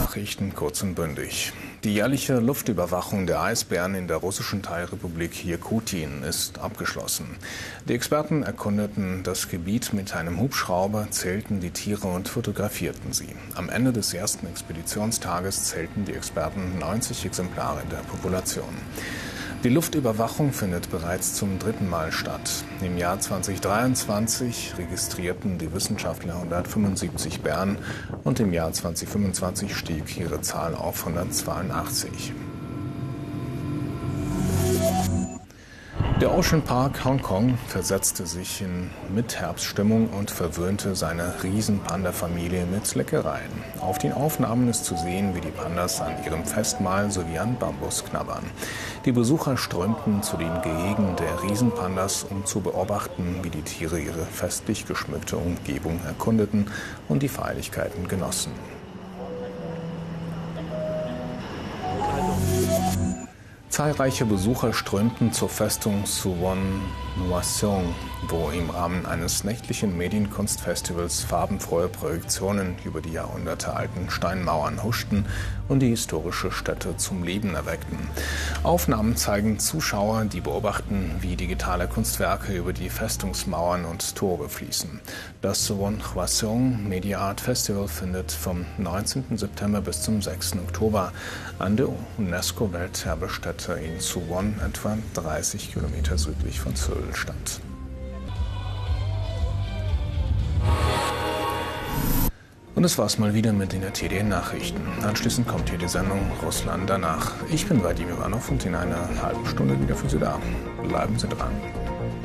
Nachrichten kurz und bündig. Die jährliche Luftüberwachung der Eisbären in der russischen Teilrepublik Jakutien ist abgeschlossen. Die Experten erkundeten das Gebiet mit einem Hubschrauber, zählten die Tiere und fotografierten sie. Am Ende des ersten Expeditionstages zählten die Experten 90 Exemplare der Population. Die Luftüberwachung findet bereits zum dritten Mal statt. Im Jahr 2023 registrierten die Wissenschaftler 175 Bären und im Jahr 2025 stieg ihre Zahl auf 182. Der Ocean Park Hongkong versetzte sich in Mitherbststimmung und verwöhnte seine Riesen-Panda-Familie mit Leckereien. Auf den Aufnahmen ist zu sehen, wie die Pandas an ihrem Festmahl sowie an Bambus knabbern. Die Besucher strömten zu den Gehegen der Riesenpandas, um zu beobachten, wie die Tiere ihre festlich geschmückte Umgebung erkundeten und die Feierlichkeiten genossen. Zahlreiche Besucher strömten zur Festung Suwon-Hwaseong, wo im Rahmen eines nächtlichen Medienkunstfestivals farbenfrohe Projektionen über die jahrhundertealten Steinmauern huschten und die historische Stätte zum Leben erweckten. Aufnahmen zeigen Zuschauer, die beobachten, wie digitale Kunstwerke über die Festungsmauern und Tore fließen. Das Suwon-Hwaseong Media Art Festival findet vom 19. September bis zum 6. Oktober an der UNESCO-Welterbestätte in Suwon, etwa 30 Kilometer südlich von Seoul, statt. Und das war's mal wieder mit den RTD-Nachrichten. Anschließend kommt hier die Sendung Russland danach. Ich bin Vadim Ivanov und in einer halben Stunde wieder für Sie da. Bleiben Sie dran.